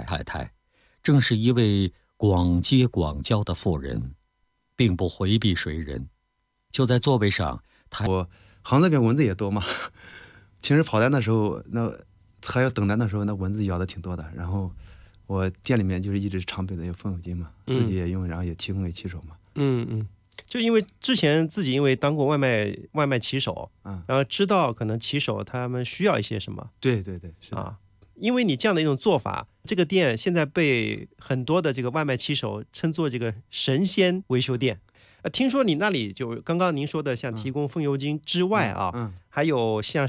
太太正是一位广结广交的妇人，并不回避谁人，就在座位上。 我杭那边蚊子也多嘛，平时跑单的时候，那还要等单的时候，那蚊子咬的挺多的。然后我店里面就是一直常备的有风油精嘛，自己也用，然后也提供给骑手嘛。 就因为之前自己因为当过外卖骑手，然后知道可能骑手他们需要一些什么。 对，是的。 因为你这样的一种做法，这个店现在被很多的这个外卖骑手称作这个神仙维修店。听说你那里就刚刚您说的，像提供风油精之外还有像